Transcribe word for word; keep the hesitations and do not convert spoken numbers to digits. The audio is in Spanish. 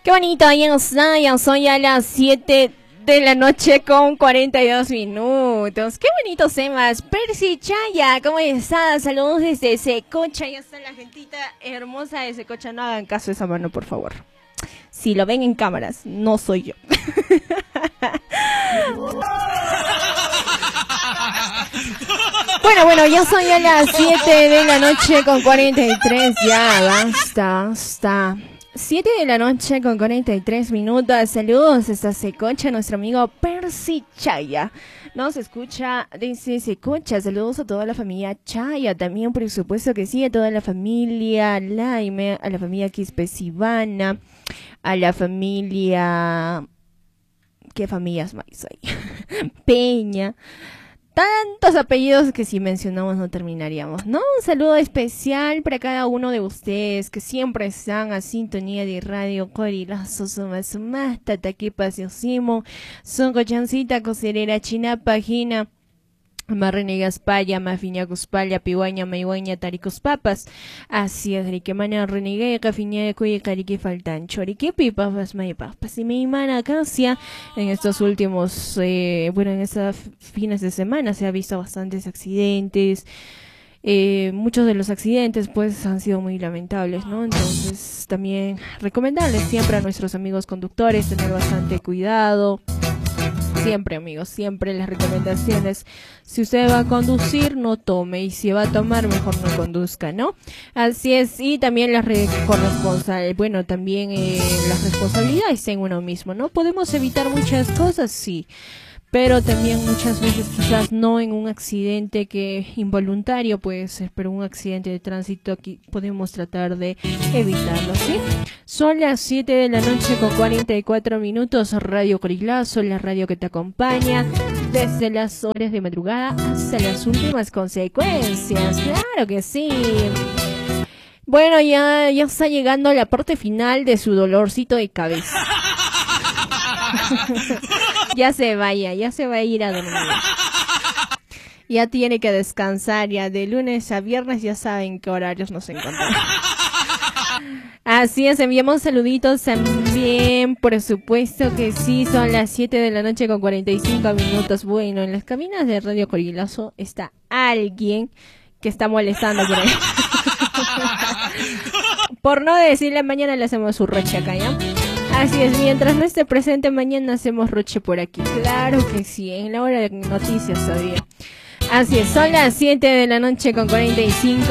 Qué bonito, ya está, ya son ya las siete de la noche con cuarenta y dos minutos. Qué bonitos temas. Percy Chaya, ¿cómo estás? Saludos desde Secocha. Ya está la gentita hermosa de Secocha. No hagan caso a esa mano, por favor. Si lo ven en cámaras, no soy yo. Bueno, bueno, ya son ya las siete de la noche con cuarenta y tres. Ya, basta, basta. siete de la noche con cuarenta y tres minutos. Saludos hasta Secocha, nuestro amigo Percy Chaya. Nos escucha desde Secocha. Saludos a toda la familia Chaya. También, por supuesto que sí, a toda la familia Laime, a la familia Quispesivana, a la familia... ¿Qué familias más hay? Peña. Tantos apellidos que si mencionamos no terminaríamos, ¿no? Un saludo especial para cada uno de ustedes que siempre están a sintonía de Radio Corilazo, Sumasumás, Tataquipas y Osimo, Son Cochancita, Cocerera, Chinapa, Jina, Marrenegas, Paya, Mafiña, Cuspalla, Pihuaña, Maihuaña, Taricos, Papas. Así es, Riquemana, Renegue, Cafiña, de Cuya, Cariqui, Faltan, Choriquipi, Papas, Maipapas. Y mi mana Acacia, en estos últimos, eh, bueno, en estos fines de semana se ha visto bastantes accidentes. Eh, muchos de los accidentes, pues, han sido muy lamentables, ¿no? Entonces, también recomendarles siempre a nuestros amigos conductores tener bastante cuidado. Siempre, amigos, siempre las recomendaciones. Si usted va a conducir, no tome. Y si va a tomar, mejor no conduzca, ¿no? Así es. Y también las corresponsales. Bueno, también eh, las responsabilidades en uno mismo, ¿no? Podemos evitar muchas cosas, sí. Pero también muchas veces quizás no en un accidente que involuntario puede ser, pero un accidente de tránsito aquí podemos tratar de evitarlo, ¿sí? Son las siete de la noche con cuarenta y cuatro minutos, Radio Corilazo, la radio que te acompaña desde las horas de madrugada hasta las últimas consecuencias, claro que sí. Bueno, ya, ya está llegando la parte final de su dolorcito de cabeza. Ya se vaya, ya se va a ir a dormir. Ya tiene que descansar, ya de lunes a viernes ya saben qué horarios nos encontramos. Así es, enviamos saluditos también, por supuesto que sí, son las siete de la noche con cuarenta y cinco minutos. Bueno, en las cabinas de Radio Corilazo está alguien que está molestando por ahí. Por no decirle, mañana le hacemos su roche acá, ¿ya? Así es, mientras no esté presente, mañana hacemos roche por aquí. Claro que sí, en la hora de noticias todavía. Así es, son las siete de la noche con cuarenta y cinco